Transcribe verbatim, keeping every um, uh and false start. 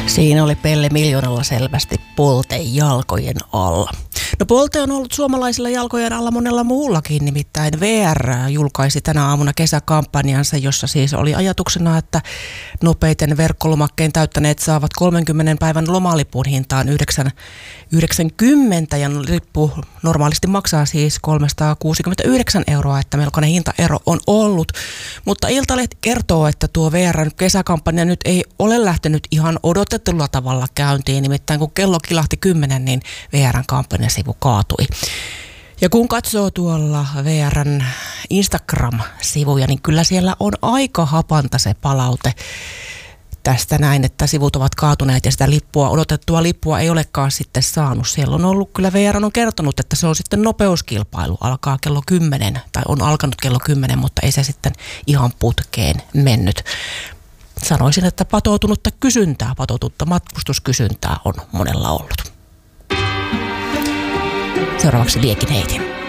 Siinä oli Pelle Miljoonalla selvästi Polte jalkojen alla. No Polte on ollut suomalaisilla jalkojen alla monella muullakin, nimittäin V R julkaisi tänä aamuna kesäkampanjansa, jossa siis oli ajatuksena, että nopeiten verkkolomakkeen täyttäneet saavat kolmenkymmenen päivän lomalipun hintaan yhdeksän yhdeksänkymmentä ja lippu normaalisti maksaa siis kolmesataakuusikymmentäyhdeksän euroa, että melkoinen hintaero on ollut. Mutta Iltalehti kertoo, että tuo V R:n kesäkampanja nyt ei ole lähtenyt ihan odotetulla tavalla käyntiin, nimittäin kun kello kilahti kymmenen, niin V R:n kampanjasivu kaatui. Ja kun katsoo tuolla V R:n Instagram-sivuja, niin kyllä siellä on aika hapanta se palaute tästä näin, että sivut ovat kaatuneet ja sitä lippua, odotettua lippua ei olekaan sitten saanut. Siellä on ollut, kyllä V R on kertonut, että se on sitten nopeuskilpailu, alkaa kello kymmenen, tai on alkanut kello kymmenen, mutta ei se sitten ihan putkeen mennyt. Sanoisin, että patoutunutta kysyntää, patoutunutta matkustuskysyntää on monella ollut. Seuraavaksi Liekin heitin.